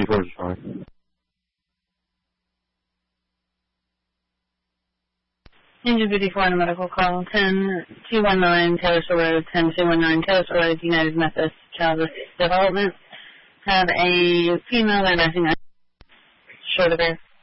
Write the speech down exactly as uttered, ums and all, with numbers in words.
twenty-four is fine. Engine fifty-four on a medical call, ten two one nine Taylor Store Road, ten two one nine Taylor Store Road, United Methodist Child Development. Have a female advancing short of air.